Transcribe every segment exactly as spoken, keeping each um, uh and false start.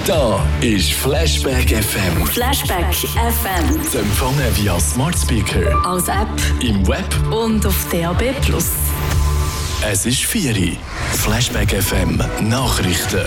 Da ist Flashback F M. Flashback F M. Zu empfangen via Smart Speaker, als App im Web und auf D A B plus. Es ist vier Uhr. Flashback F M Nachrichten.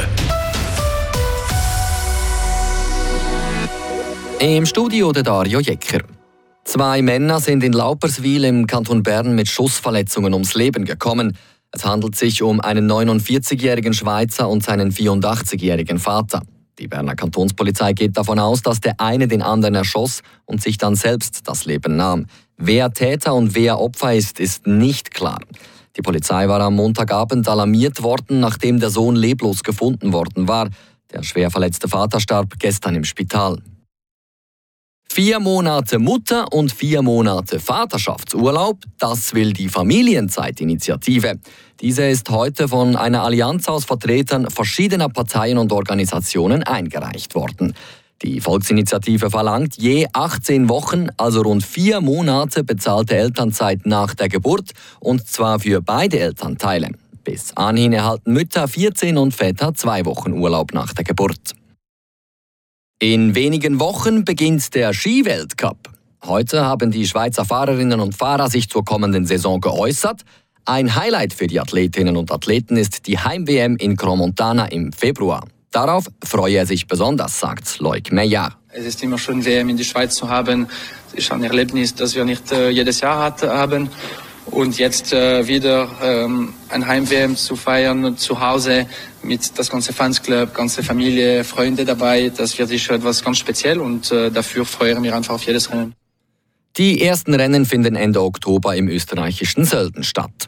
Im Studio der Dario Jecker. Zwei Männer sind in Lauperswil im Kanton Bern mit Schussverletzungen ums Leben gekommen. Es handelt sich um einen neunundvierzigjährigen Schweizer und seinen vierundachtzigjährigen Vater. Die Berner Kantonspolizei geht davon aus, dass der eine den anderen erschoss und sich dann selbst das Leben nahm. Wer Täter und wer Opfer ist, ist nicht klar. Die Polizei war am Montagabend alarmiert worden, nachdem der Sohn leblos gefunden worden war. Der schwer verletzte Vater starb gestern im Spital. Vier Monate Mutter- und vier Monate Vaterschaftsurlaub, das will die Familienzeitinitiative. Diese ist heute von einer Allianz aus Vertretern verschiedener Parteien und Organisationen eingereicht worden. Die Volksinitiative verlangt je achtzehn Wochen, also rund vier Monate bezahlte Elternzeit nach der Geburt, und zwar für beide Elternteile. Bis anhin erhalten Mütter vierzehn und Väter zwei Wochen Urlaub nach der Geburt. In wenigen Wochen beginnt der Skiweltcup. Heute haben die Schweizer Fahrerinnen und Fahrer sich zur kommenden Saison geäußert. Ein Highlight für die Athletinnen und Athleten ist die Heim-W M in Crans-Montana im Februar. Darauf freue er sich besonders, sagt Loic Meillard. Es ist immer schön, W M in die Schweiz zu haben. Es ist ein Erlebnis, das wir nicht äh, jedes Jahr hat, haben. Und jetzt äh, wieder ähm, ein Heim-W M zu feiern zu Hause mit das ganze Fansclub, ganze Familie, Freunde dabei. Das wird sicher etwas ganz speziell und äh, dafür freue ich mich einfach auf jedes Rennen. Die ersten Rennen finden Ende Oktober im österreichischen Sölden statt.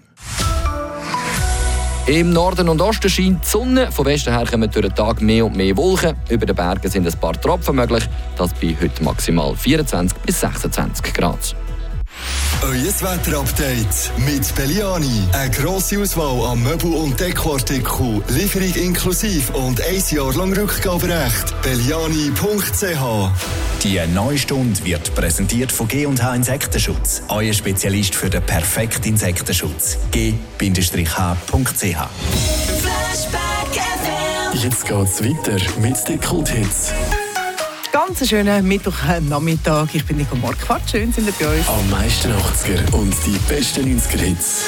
Im Norden und Osten scheint die Sonne. Von Westen her kommen durch den Tag mehr und mehr Wolken. Über den Bergen sind ein paar Tropfen möglich. Das bei heute maximal vierundzwanzig bis sechsundzwanzig Grad. Euer Wetterupdate mit Belliani. Eine grosse Auswahl an Möbel- und Dekoartikeln, Lieferung inklusive und ein Jahr lang Rückgaberecht. Belliani punkt c h. Die neue Stunde wird präsentiert von G und H Insektenschutz. Euer Spezialist für den perfekten Insektenschutz. G H punkt c h. Jetzt geht's weiter mit den Kulthits. Ganz einen schönen Mittwochnachmittag. Ich bin Nico Marquardt. Schön sind ihr bei uns. Am meisten achtziger und die besten neunziger Hits.